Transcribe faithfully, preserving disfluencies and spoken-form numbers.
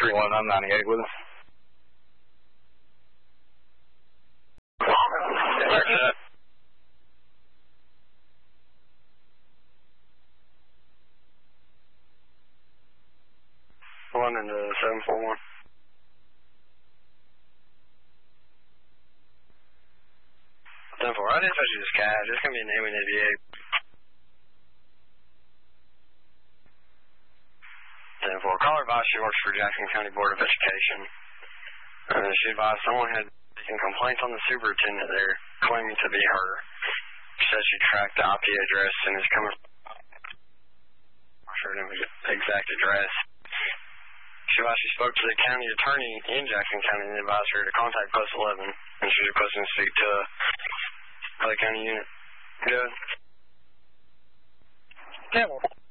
three one, I'm ninety-eight with him. One into seven four one. ten four, I didn't touch you this guy. It's going to be an alien eighty-eight. ten four, caller advised she works for Jackson County Board of Education. Uh, she advised someone had taken complaints on the superintendent there, claiming to be her. She said she tracked the I P address and is coming from I'm sure the exact address. She advised she spoke to the county attorney in Jackson County and advised her to contact Post eleven, and she's requesting to speak to a county unit. Good. Campbell.